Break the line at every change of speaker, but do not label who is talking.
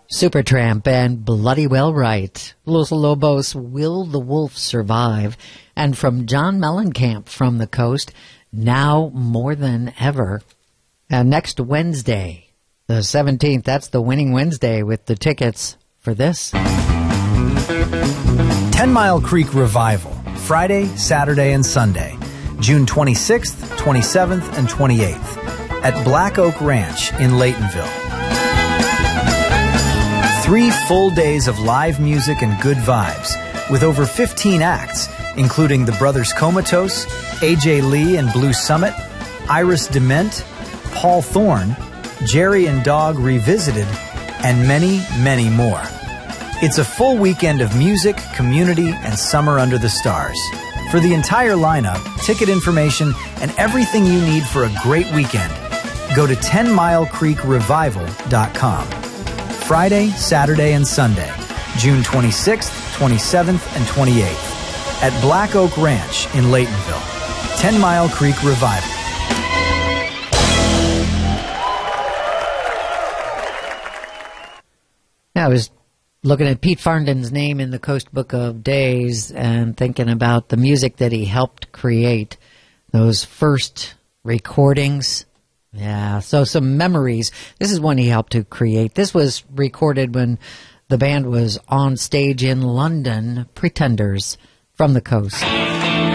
Supertramp and Bloody Well Right. Los Lobos, Will the Wolf Survive? And from John Mellencamp from the Coast, Now More Than Ever. And next Wednesday, the 17th, that's the winning Wednesday with the tickets for this.
10 Mile Creek Revival, Friday, Saturday, and Sunday, June 26th, 27th, and 28th at Black Oak Ranch in Laytonville. 3 full days of live music and good vibes, with over 15 acts, including the Brothers Comatose, AJ Lee and Blue Summit, Iris Dement, Paul Thorne, Jerry and Dog Revisited, and many, many more. It's a full weekend of music, community, and summer under the stars. For the entire lineup, ticket information, and everything you need for a great weekend, go to 10milecreekrevival.com. Friday, Saturday, and Sunday, June 26th, 27th, and 28th at Black Oak Ranch in Laytonville. 10 Mile Creek Revival.
I was looking at Pete Farndon's name in the Coast Book of Days and thinking about the music that he helped create, those first recordings. Yeah, so some memories. This is one he helped to create. This was recorded when the band was on stage in London, Pretenders from the Coast.